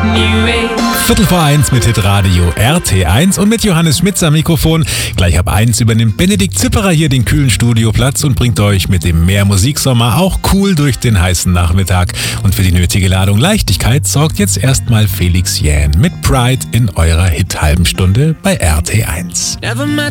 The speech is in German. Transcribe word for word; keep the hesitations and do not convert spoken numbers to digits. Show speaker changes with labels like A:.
A: Viertel vor eins mit Hitradio R T eins und mit Johannes Schmitz am Mikrofon. Gleich ab eins übernimmt Benedikt Zipperer hier den kühlen Studioplatz und bringt euch mit dem Mehr Musiksommer auch cool durch den heißen Nachmittag. Und für die nötige Ladung Leichtigkeit sorgt jetzt erstmal Felix Jähn mit Pride in eurer Hit-Halben Stunde bei R T eins.
B: Never met